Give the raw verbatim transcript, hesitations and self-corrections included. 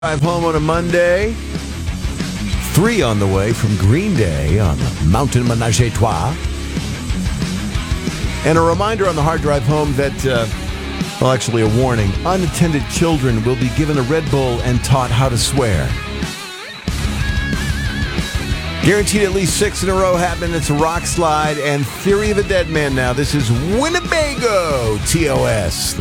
Drive home on a Monday. Three on the way from Green Day on the Mountain Menage a Trois. And a reminder on the hard drive home that, uh, well, actually a warning. Unattended children will be given a Red Bull and taught how to swear. Guaranteed at least six in a row happening. It's a rock slide and Theory of a Dead Man now. This is Winnebago T O S.